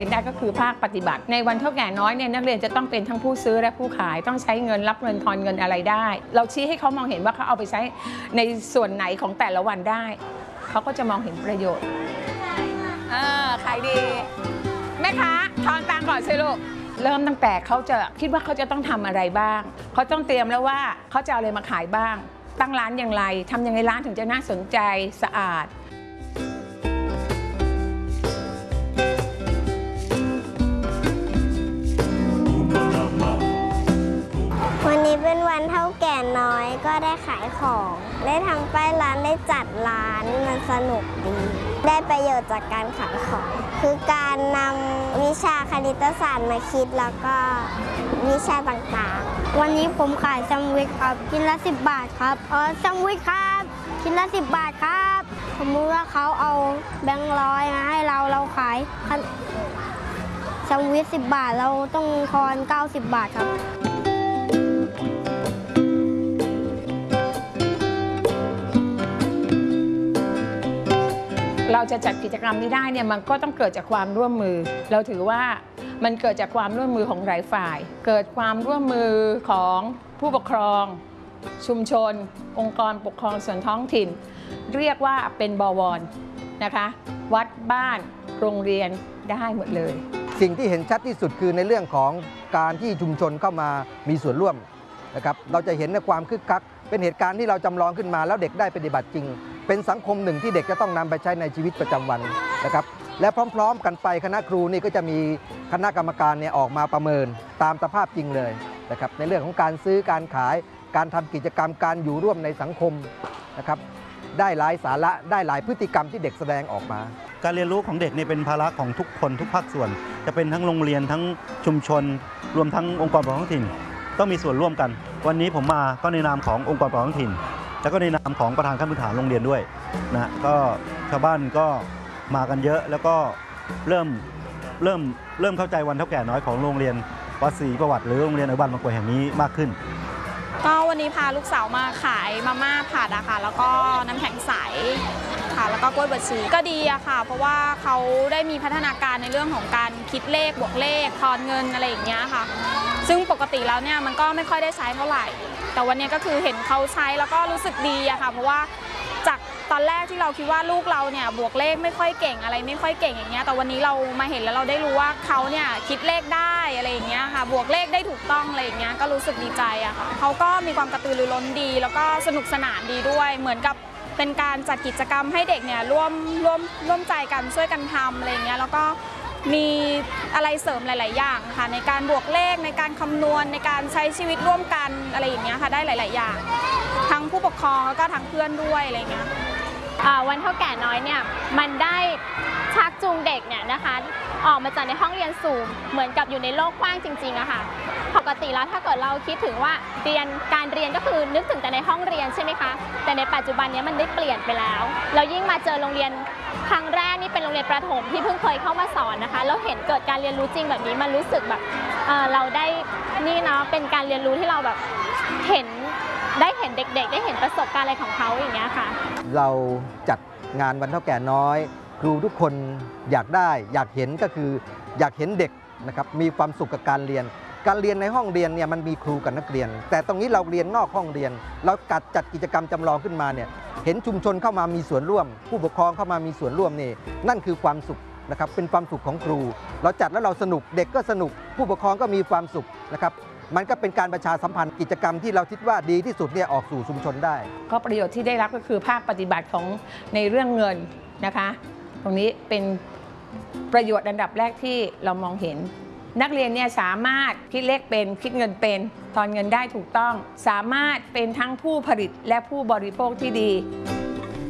ได้ก็คือภาคปฏิบัติในวันเท่าแก่น้อยเนี่ยนักเรียนจะต้องเป็นทั้งผู้ซื้อและผู้ขายต้องใช้เงินรับเงินทอนเงินอะไรได้เราชี้ให้เขามองเห็นว่าเขาเอาไปใช้ในส่วนไหนของแต่ละวันได้เขาก็จะมองเห็นประโยชน์ขายดีแม่ค้าทอนตังก่อนสิลูกเริ่มตั้งแต่เขาจะคิดว่าเขาจะต้องทำอะไรบ้างเขาต้องเตรียมแล้วว่าเขาจะเอาอะไรมาขายบ้างตั้งร้านอย่างไรทำยังไงร้านถึงจะน่าสนใจสะอาดวันนี้เป็นวันเท่าแก่น้อยก็ได้ขายของได้ทำป้ายร้านได้จัดร้านมันสนุกดีได้ประโยชน์จากการขายของคือการนำวิชาคณิตศาสตร์มาคิดแล้วก็วิชาต่างๆวันนี้ผมขายแซนด์วิชครับกินละ10 บาทครับแซนด์วิชครับกินละ10 บาทครับสมมติว่าเขาเอาแบงค์ร้อยมาให้เราขายแซนด์วิช10 บาทเราต้องทอน90 บาทครับเราจะจัดกิจกรรมนี้ได้เนี่ยมันก็ต้องเกิดจากความร่วมมือเราถือว่ามันเกิดจากความร่วมมือของหลายฝ่ายเกิดความร่วมมือของผู้ปกครองชุมชนองค์กรปกครองส่วนท้องถิ่นเรียกว่าเป็นบวรนะคะวัดบ้านโรงเรียนได้หมดเลยสิ่งที่เห็นชัดที่สุดคือในเรื่องของการที่ชุมชนเข้ามามีส่วนร่วมนะครับเราจะเห็นในความคึกคักเป็นเหตุการณ์ที่เราจำลองขึ้นมาแล้วเด็กได้ปฏิบัติจริงเป็นสังคมหนึ่งที่เด็กจะต้องนำไปใช้ในชีวิตประจำวันนะครับและพร้อมๆกันไปคณะครูนี่ก็จะมีคณะกรรมการเนี่ยออกมาประเมินตามสภาพจริงเลยนะครับในเรื่องของการซื้อการขายการทำกิจกรรมการอยู่ร่วมในสังคมนะครับได้หลายสาระได้หลายพฤติกรรมที่เด็กแสดงออกมาการเรียนรู้ของเด็กนี่เป็นภาระของทุกคนทุกภาคส่วนจะเป็นทั้งโรงเรียนทั้งชุมชนรวมทั้งองค์กรปกครองท้องถิ่นต้องมีส่วนร่วมกันวันนี้ผมมาก็ในนามขององค์กรปกครองท้องถิ่นแล้วก็ในนามของประธานขั้นพื้นฐานโรงเรียนด้วยนะก็ชาวบ้านก็มากันเยอะแล้วก็เริ่มเข้าใจวันเท่าแก่น้อยของโรงเรียนวัดศรีประวัติหรือโรงเรียนอนุบาลบางกรวยแห่งนี้มากขึ้นก็วันนี้พาลูกสาวมาขายมาม่าผัดอะค่ะแล้วก็น้ำแข็งใสค่ะแล้วก็กล้วยบวชชีก็ดีอะค่ะเพราะว่าเขาได้มีพัฒนาการในเรื่องของการคิดเลขบวกเลขทอนเงินอะไรอย่างเงี้ยค่ะซึ่งปกติแล้วเนี่ยมันก็ไม่ค่อยได้ใช้เท่าไหร่แต่วันนี้ก็คือเห็นเขาใช้แล้วก็รู้สึกดีอะค่ะเพราะว่าจากตอนแรกที่เราคิดว่าลูกเราเนี่ยบวกเลขไม่ค่อยเก่งอะไรไม่ค่อยเก่งอย่างเงี้ยแต่วันนี้เรามาเห็นแล้วเราได้รู้ว่าเขาเนี่ยคิดเลขได้อะไรอย่างเงี้ยค่ะบวกเลขได้ถูกต้องอะไรอย่างเงี้ยก็รู้สึกดีใจอะค่ะเขาก็มีความกระตือรือร้นดีแล้วก็สนุกสนานดีด้วยเหมือนกับเป็นการจัดกิจกรรมให้เด็กเนี่ยร่วมใจกันช่วยกันทำอะไรอย่างเงี้ยแล้วก็มีอะไรเสริมหลายๆอย่างค่ะในการบวกเลขในการคำนวณในการใช้ชีวิตร่วมกันอะไรอย่างเงี้ยค่ะได้หลายๆอย่างทั้งผู้ปกครองแล้วก็ทั้งเพื่อนด้วยอะไรอย่างเงี้ยวันเท่าแก่น้อยเนี่ยมันได้ชักจูงเด็กเนี่ยนะคะออกมาจากในห้องเรียนสูงเหมือนกับอยู่ในโลกกว้างจริงๆอะค่ะปกติแล้วถ้าเกิดเราคิดถึงว่าการเรียนก็คือนึกถึงแต่ในห้องเรียนใช่ไหมคะแต่ในปัจจุบันนี้มันได้เปลี่ยนไปแล้วเรายิ่งมาเจอโรงเรียนครั้งแรกนี่เป็นโรงเรียนประถมที่เพิ่งเคยเข้ามาสอนนะคะแล้วเห็นเกิดการเรียนรู้จริงแบบนี้มันรู้สึกแบบเราได้นี่เนาะเป็นการเรียนรู้ที่เราแบบได้เห็นเด็กๆได้เห็นประสบการณ์อะไรของเขาอย่างเงี้ยค่ะเราจัดงานวันเท่าแก่น้อยครูทุกคนอยากได้อยากเห็นก็คืออยากเห็นเด็กนะครับมีความสุขกับการเรียนในห้องเรียนเนี่ยมันมีครูกับนักเรียนแต่ตรงนี้เราเรียนนอกห้องเรียนเราจัดกิจกรรมจำลองขึ้นมาเนี่ยเห็นชุมชนเข้ามามีส่วนร่วมผู้ปกครองเข้ามามีส่วนร่วมนี่นั่นคือความสุขนะครับเป็นความสุขของครูเราจัดแล้วเราสนุกเด็กก็สนุกผู้ปกครองก็มีความสุขนะครับมันก็เป็นการประชาสัมพันธ์กิจกรรมที่เราคิดว่าดีที่สุดเนี่ยออกสู่ชุมชนได้ก็ประโยชน์ที่ได้รับก็คือภาคปฏิบัติของในเรื่องเงินนะคะตรงนี้เป็นประโยชน์อันดับแรกที่เรามองเห็นนักเรียนเนี่ยสามารถคิดเลขเป็นคิดเงินเป็นทอนเงินได้ถูกต้องสามารถเป็นทั้งผู้ผลิตและผู้บริโภคที่ดี